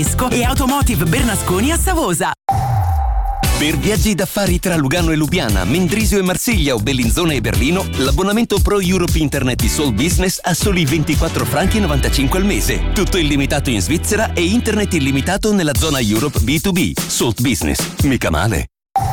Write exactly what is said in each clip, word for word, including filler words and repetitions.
e Automotive Bernasconi a Savosa. Per viaggi d'affari tra Lugano e Lubiana, Mendrisio e Marsiglia o Bellinzona e Berlino, l'abbonamento Pro Europe Internet di Salt Business a soli ventiquattro franchi e novantacinque al mese. Tutto illimitato in Svizzera e internet illimitato nella zona Europe B due B. Salt Business, mica male.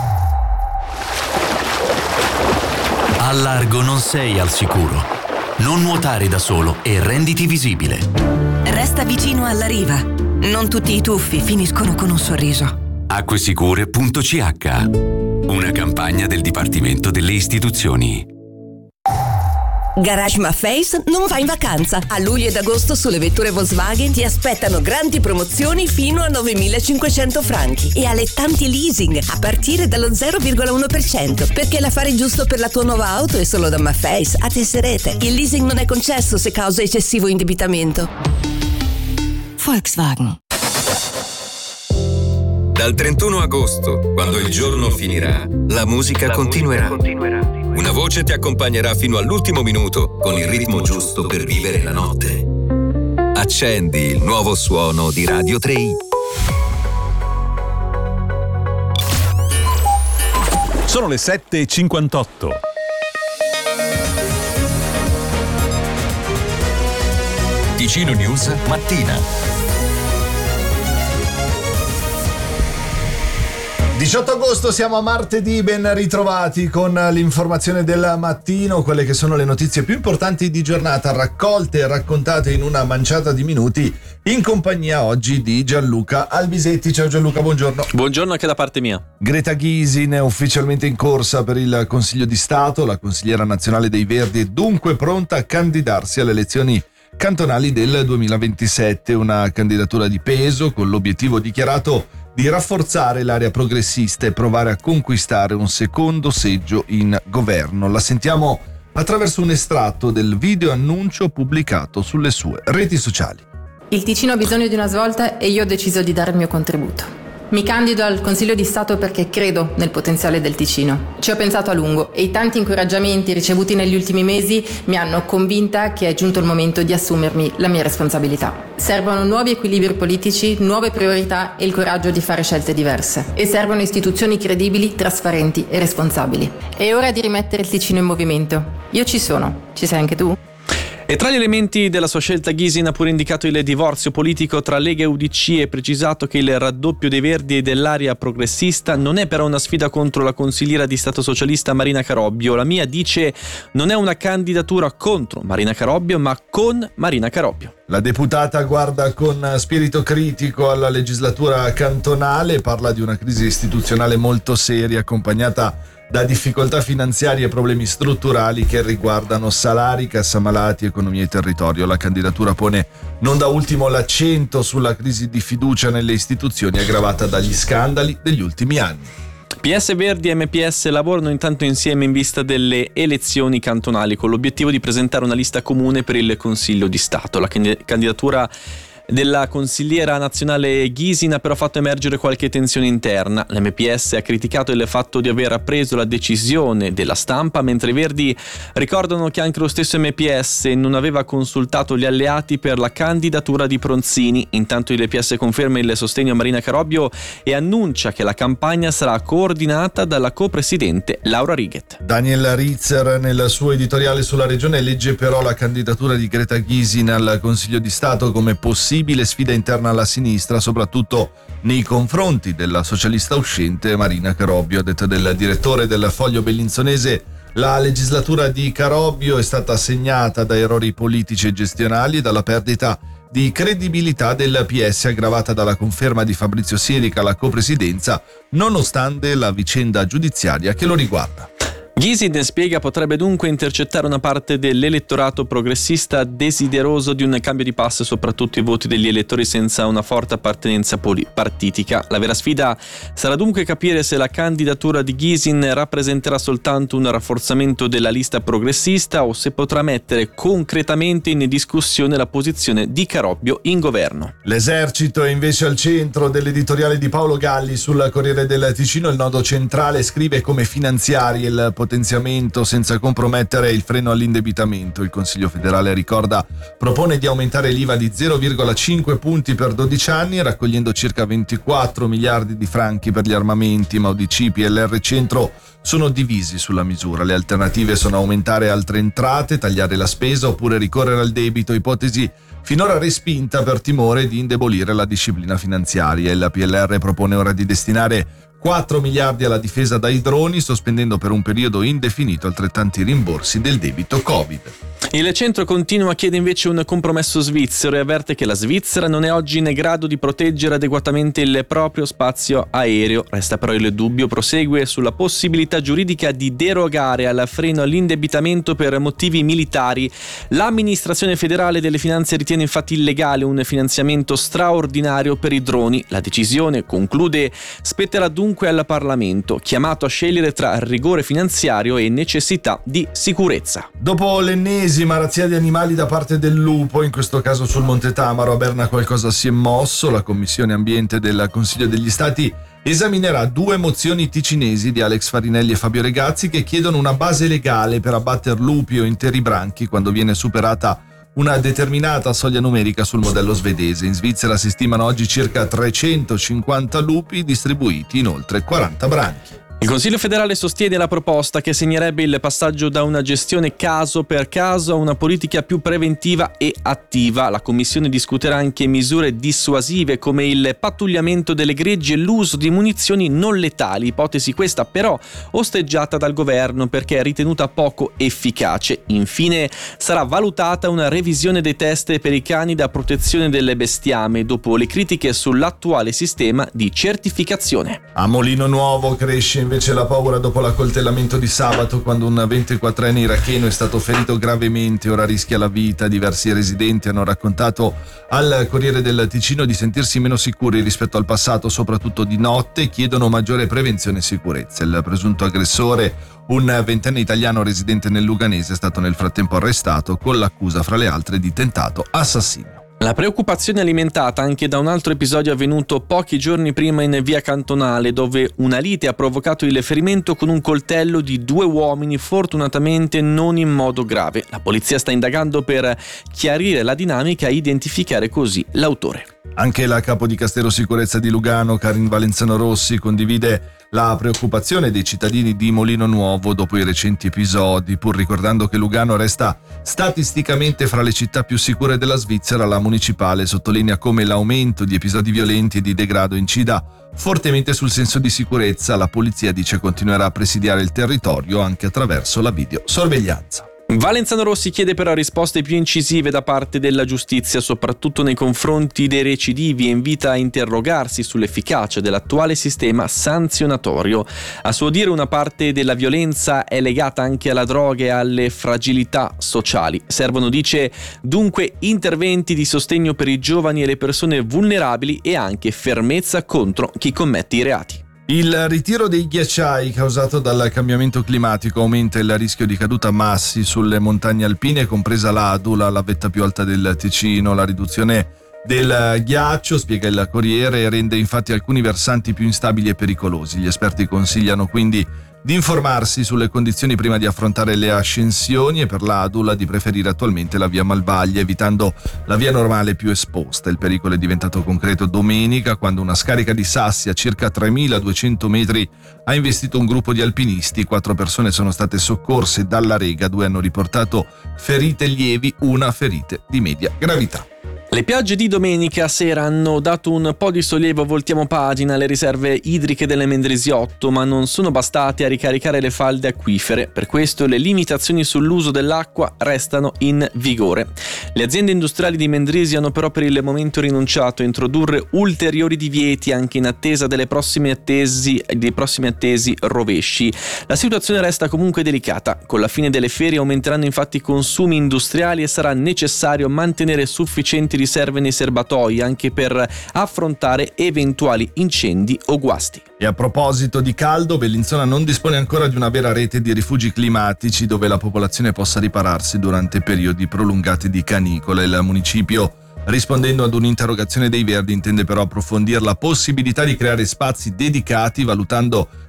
Al largo non sei al sicuro. Non nuotare da solo e renditi visibile. Resta vicino alla riva. Non tutti i tuffi finiscono con un sorriso. acquesicure punto c h, una campagna del Dipartimento delle Istituzioni. Garage Maffei non va in vacanza. A luglio ed agosto sulle vetture Volkswagen ti aspettano grandi promozioni fino a novemilacinquecento franchi e alettanti leasing a partire dallo zero virgola uno per cento, perché l'affare giusto per la tua nuova auto è solo da Maffei a Tesserete. Il leasing non è concesso se causa eccessivo indebitamento. Volkswagen. Dal trentuno agosto, quando il giorno finirà, la musica continuerà. Una voce ti accompagnerà fino all'ultimo minuto con il ritmo giusto per vivere la notte. Accendi il nuovo suono di Radio tre i. Sono le sette e cinquantotto. Ticino News mattina. diciotto agosto, siamo a martedì, ben ritrovati con l'informazione del mattino, quelle che sono le notizie più importanti di giornata, raccolte e raccontate in una manciata di minuti, in compagnia oggi di Gianluca Albisetti. Ciao Gianluca, buongiorno. Buongiorno anche da parte mia. Greta Gysin è ufficialmente in corsa per il Consiglio di Stato, la consigliera nazionale dei Verdi è dunque pronta a candidarsi alle elezioni cantonali del duemilaventisette, una candidatura di peso con l'obiettivo dichiarato di rafforzare l'area progressista e provare a conquistare un secondo seggio in governo. La sentiamo attraverso un estratto del video annuncio pubblicato sulle sue reti sociali. Il Ticino ha bisogno di una svolta e io ho deciso di dare il mio contributo. Mi candido al Consiglio di Stato perché credo nel potenziale del Ticino. Ci ho pensato a lungo e i tanti incoraggiamenti ricevuti negli ultimi mesi mi hanno convinta che è giunto il momento di assumermi la mia responsabilità. Servono nuovi equilibri politici, nuove priorità e il coraggio di fare scelte diverse. E servono istituzioni credibili, trasparenti e responsabili. È ora di rimettere il Ticino in movimento. Io ci sono. Ci sei anche tu? E tra gli elementi della sua scelta, Gysin ha pure indicato il divorzio politico tra Lega e U D C e precisato che il raddoppio dei Verdi e dell'area progressista non è però una sfida contro la consigliera di Stato socialista Marina Carobbio. La mia, dice, non è una candidatura contro Marina Carobbio, ma con Marina Carobbio. La deputata guarda con spirito critico alla legislatura cantonale, parla di una crisi istituzionale molto seria accompagnata da difficoltà finanziarie e problemi strutturali che riguardano salari, cassamalati, economia e territorio. La candidatura pone non da ultimo l'accento sulla crisi di fiducia nelle istituzioni aggravata dagli scandali degli ultimi anni. P S Verdi e M P S lavorano intanto insieme in vista delle elezioni cantonali con l'obiettivo di presentare una lista comune per il Consiglio di Stato. La candidatura della consigliera nazionale Gysin ha però fatto emergere qualche tensione interna. L'M P S ha criticato il fatto di aver preso la decisione della stampa, mentre i Verdi ricordano che anche lo stesso M P S non aveva consultato gli alleati per la candidatura di Pronzini. Intanto il P S conferma il sostegno a Marina Carobbio e annuncia che la campagna sarà coordinata dalla co-presidente Laura Righet. Daniel Ritzer nel suo editoriale sulla regione legge però la candidatura di Greta Gysin al Consiglio di Stato come possibile sfida interna alla sinistra, soprattutto nei confronti della socialista uscente Marina Carobbio. A detta del direttore del Foglio bellinzonese, la legislatura di Carobbio è stata segnata da errori politici e gestionali e dalla perdita di credibilità del P S aggravata dalla conferma di Fabrizio Sierica alla copresidenza, nonostante la vicenda giudiziaria che lo riguarda. Gysin, spiega, potrebbe dunque intercettare una parte dell'elettorato progressista desideroso di un cambio di passo, soprattutto i voti degli elettori senza una forte appartenenza poli- partitica. La vera sfida sarà dunque capire se la candidatura di Gysin rappresenterà soltanto un rafforzamento della lista progressista o se potrà mettere concretamente in discussione la posizione di Carobbio in governo. L'esercito è invece al centro dell'editoriale di Paolo Galli sul Corriere del Ticino. Il nodo centrale scrive come finanziari il potere potenziamento senza compromettere il freno all'indebitamento. Il Consiglio federale, ricorda, propone di aumentare l'I V A di zero virgola cinque punti per dodici anni, raccogliendo circa ventiquattro miliardi di franchi per gli armamenti, ma U D C, P L R Centro sono divisi sulla misura. Le alternative sono aumentare altre entrate, tagliare la spesa oppure ricorrere al debito, ipotesi finora respinta per timore di indebolire la disciplina finanziaria. Il P L R propone ora di destinare quattro miliardi alla difesa dai droni, sospendendo per un periodo indefinito altrettanti rimborsi del debito Covid. Il centro continua, chiede invece un compromesso svizzero e avverte che la Svizzera non è oggi in grado di proteggere adeguatamente il proprio spazio aereo. Resta però il dubbio, prosegue, sulla possibilità giuridica di derogare al freno all'indebitamento per motivi militari. L'amministrazione federale delle finanze ritiene infatti illegale un finanziamento straordinario per i droni. La decisione, conclude, spetterà dunque al Parlamento, chiamato a scegliere tra rigore finanziario e necessità di sicurezza. Dopo l'ennesima razzia di animali da parte del lupo, in questo caso sul Monte Tamaro, a Berna qualcosa si è mosso. La Commissione Ambiente del Consiglio degli Stati esaminerà due mozioni ticinesi di Alex Farinelli e Fabio Regazzi che chiedono una base legale per abbattere lupi o interi branchi quando viene superata una determinata soglia numerica sul modello svedese. In Svizzera si stimano oggi circa trecentocinquanta lupi distribuiti in oltre quaranta branchi. Il Consiglio federale sostiene la proposta che segnerebbe il passaggio da una gestione caso per caso a una politica più preventiva e attiva. La Commissione discuterà anche misure dissuasive come il pattugliamento delle greggi e l'uso di munizioni non letali, ipotesi questa però osteggiata dal governo perché è ritenuta poco efficace. Infine sarà valutata una revisione dei test per i cani da protezione delle bestiame dopo le critiche sull'attuale sistema di certificazione. A Molino Nuovo cresce invece la paura dopo l'accoltellamento di sabato, quando un ventiquattrenne iracheno è stato ferito gravemente, ora rischia la vita. Diversi residenti hanno raccontato al Corriere del Ticino di sentirsi meno sicuri rispetto al passato, soprattutto di notte, e chiedono maggiore prevenzione e sicurezza. Il presunto aggressore, un ventenne italiano residente nel Luganese, è stato nel frattempo arrestato con l'accusa, fra le altre, di tentato assassinio. La preoccupazione è alimentata anche da un altro episodio avvenuto pochi giorni prima in via Cantonale, dove una lite ha provocato il ferimento con un coltello di due uomini, fortunatamente non in modo grave. La polizia sta indagando per chiarire la dinamica e identificare così l'autore. Anche la capo di Castero Sicurezza di Lugano, Karin Valenzano Rossi, condivide la preoccupazione dei cittadini di Molino Nuovo dopo i recenti episodi. Pur ricordando che Lugano resta statisticamente fra le città più sicure della Svizzera, la municipale sottolinea come l'aumento di episodi violenti e di degrado incida fortemente sul senso di sicurezza. La polizia dice continuerà a presidiare il territorio anche attraverso la videosorveglianza. Valenzano Rossi chiede però risposte più incisive da parte della giustizia, soprattutto nei confronti dei recidivi, e invita a interrogarsi sull'efficacia dell'attuale sistema sanzionatorio. A suo dire, una parte della violenza è legata anche alla droga e alle fragilità sociali. Servono, dice, dunque interventi di sostegno per i giovani e le persone vulnerabili e anche fermezza contro chi commette i reati. Il ritiro dei ghiacciai causato dal cambiamento climatico aumenta il rischio di caduta massi sulle montagne alpine, compresa l'Adula, la vetta più alta del Ticino. La riduzione del ghiaccio, spiega il Corriere, rende infatti alcuni versanti più instabili e pericolosi. Gli esperti consigliano quindi di informarsi sulle condizioni prima di affrontare le ascensioni e per l'Adula di preferire attualmente la via Malvaglia, evitando la via normale più esposta. Il pericolo è diventato concreto domenica, quando una scarica di sassi a circa tremiladuecento metri ha investito un gruppo di alpinisti. Quattro persone sono state soccorse dalla Rega, due hanno riportato ferite lievi, una ferite di media gravità. Le piogge di domenica sera hanno dato un po' di sollievo, voltiamo pagina, alle riserve idriche delle Mendrisiotto, ma non sono bastate a ricaricare le falde acquifere. Per questo le limitazioni sull'uso dell'acqua restano in vigore. Le aziende industriali di Mendrisi hanno però per il momento rinunciato a introdurre ulteriori divieti, anche in attesa delle prossime attesi, dei prossimi attesi rovesci. La situazione resta comunque delicata. Con la fine delle ferie aumenteranno infatti i consumi industriali e sarà necessario mantenere sufficienti riserve nei serbatoi anche per affrontare eventuali incendi o guasti. E a proposito di caldo, Bellinzona non dispone ancora di una vera rete di rifugi climatici dove la popolazione possa ripararsi durante periodi prolungati di canicola. Il municipio, rispondendo ad un'interrogazione dei Verdi, intende però approfondire la possibilità di creare spazi dedicati, valutando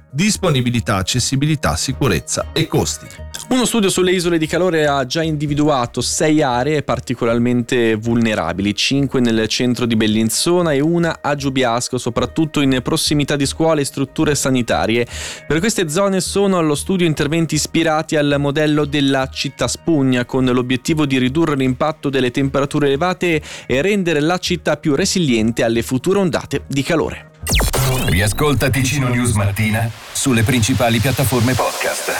disponibilità, accessibilità, sicurezza e costi. Uno studio sulle isole di calore ha già individuato sei aree particolarmente vulnerabili, cinque nel centro di Bellinzona e una a Giubiasco, soprattutto in prossimità di scuole e strutture sanitarie. Per queste zone sono allo studio interventi ispirati al modello della città spugna, con l'obiettivo di ridurre l'impatto delle temperature elevate e rendere la città più resiliente alle future ondate di calore. Riascolta Ticino News Mattina sulle principali piattaforme podcast.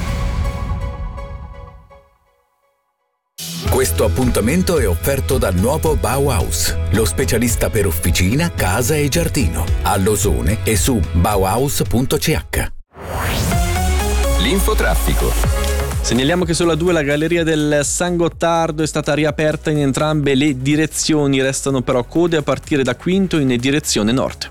Questo appuntamento è offerto dal nuovo Bauhaus, lo specialista per officina, casa e giardino, a Losone e su bauhaus punto c h. L'infotraffico. Segnaliamo che sulla due la galleria del San Gottardo è stata riaperta in entrambe le direzioni, restano però code a partire da Quinto in direzione nord.